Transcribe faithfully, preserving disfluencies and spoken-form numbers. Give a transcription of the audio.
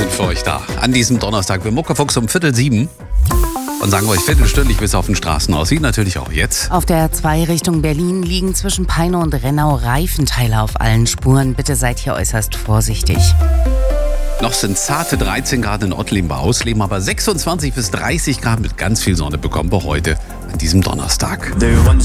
sind für euch da. An diesem Donnerstag mit Muckefuchs um Viertel sieben. Und sagen euch viertelstündlich, wie es auf den Straßen aussieht. Natürlich auch jetzt. Auf der zwei Richtung Berlin liegen zwischen Peine und Rennau Reifenteile auf allen Spuren. Bitte seid hier äußerst vorsichtig. Noch sind zarte dreizehn Grad in Ottleben bei Ausleben, aber sechsundzwanzig bis dreißig Grad mit ganz viel Sonne bekommen wir heute an diesem Donnerstag.